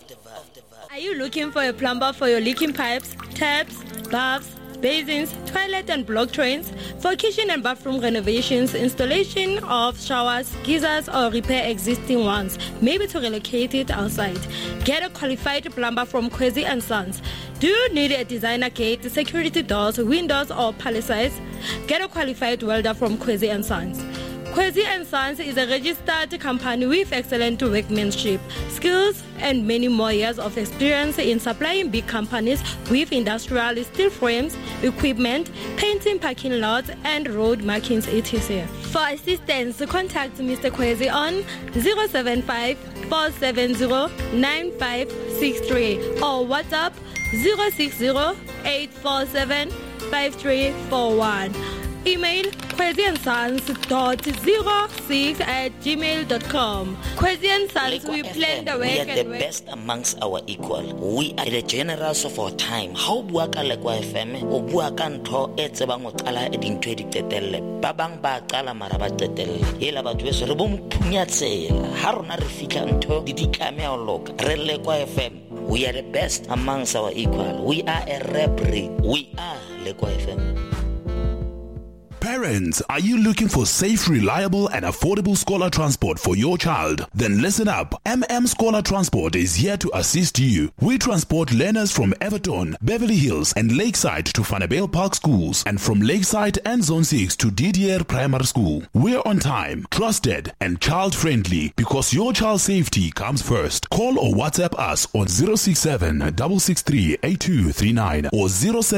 Are you looking for a plumber for your leaking pipes, taps, valves, basins, toilet and block drains? For kitchen and bathroom renovations, installation of showers, geysers or repair existing ones, maybe to relocate it outside. Get a qualified plumber from Kwesi & Sons. Do you need a designer gate, security doors, windows or palisades? Get a qualified welder from Kwesi & Sons. Kwesi & Sons is a registered company with excellent workmanship, skills, and many more years of experience in supplying big companies with industrial steel frames, equipment, painting parking lots, and road markings, etc. For assistance, contact Mr. Kwesi on 075-470-9563 or WhatsApp 060-847-5341. Email kwesiandsons.06@gmail.com. Kwesi & Sons, we plan the work. We are the best amongst our equal. We are the generals of our time. How bua ka Lekwa FM o bua ka ntho e tsebang o qala e dintho di tetelle ba bang ba qala mara ba tetelle ela batho beso re bo mphunyatshela ha rona re fitla ntho di ditlame a loka re Lekwa FM. We are the best amongst our equal. We are a rap breed. We are Lekwa FM. Parents, are you looking for safe, reliable and affordable scholar transport for your child? Then listen up. Scholar Transport is here to assist you. We transport learners from Everton, Beverly Hills and Lakeside to Vanderbilt Park schools and from Lakeside and Zone 6 to Didier Primary School. We're on time, trusted and child-friendly because your child's safety comes first. Call or WhatsApp us on 067-663-8239 or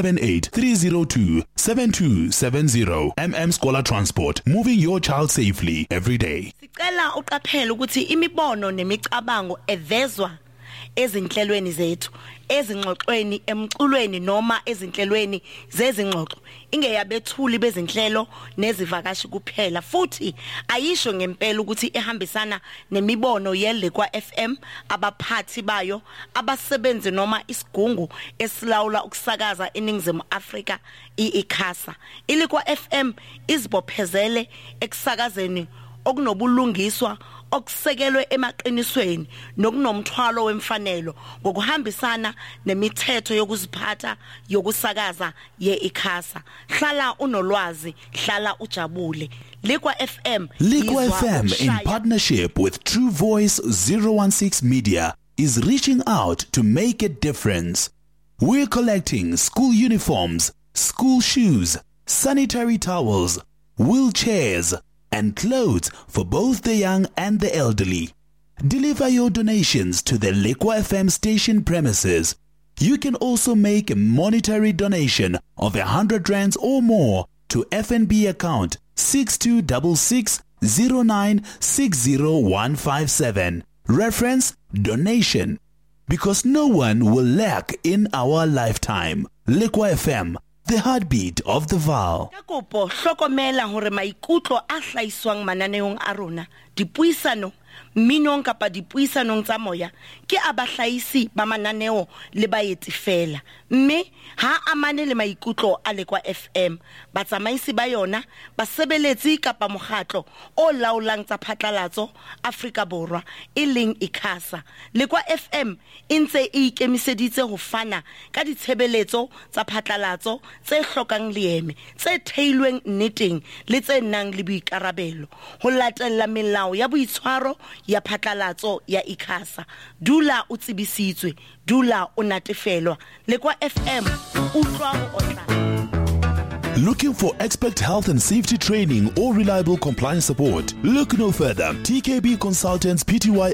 078-302-7270. Scholar Transport, moving your child safely every day. Sicela uqaphela ukuthi imibono nemicabango evezwa ezinhlelweni zethu, ezingxoxweni emculweni noma ezinhlelweni zezingxoxo ingeyabethuli bezinhlelo nezivakashi kuphela, futhi ayisho ngempela ukuthi ihambisana nemibono yeLekwa FM, abaphathi bayo, abasebenzi noma isigungu esilawula ukusakaza eNingizimu Afrika iICASA. iLekwa FM izibophezele ekusakazeni okunobulungiswa okusekelwe emaqinisweni nokunomthwalo wemfanelo ngokuhambisana nemithetho yokuziphatha yokusakaza yeICASA. Hlala unolwazi, hlala ujabule. Lekwa FM in partnership with True Voice 016 Media is reaching out to make a difference. We're collecting school uniforms, school shoes, sanitary towels, wheelchairs, and clothes for both the young and the elderly. Deliver your donations to the Lekwa FM station premises. You can also make a monetary donation of 100 rands or more to FNB account 626609606157. Reference donation. Because no one will lack in our lifetime. Lekwa FM, the heartbeat of the Vaal. Kopo hlokomela hore maikutlo a hlaiswang mananeong a rona, dipuisano minong kapa dipuisanong tsa moya ke abahlaisi ba mananeo le baetsi fela, mme ha amane le maikutlo a Lekwa FM. Batsamaisi ba yona, basebeletsi kapa mokgatlo o laolang tsa phatlalatso Afrika Borwa e leng ICASA. Lekwa FM intse e ikemiseditse ho fana ka ditshebeletso tsa phatlalatso tse hlokang leeme, tse theilweng nneteng le tse nang le boikarabelo, ho latella melao ya boitshwaro ya phatlalatso ya ICASA. Dula o tsebisitswe, dula o natefelwa. Lekwa FM utlwa ho otla. Looking for expert health and safety training or reliable compliance support? Look no further. TKB Consultants Pty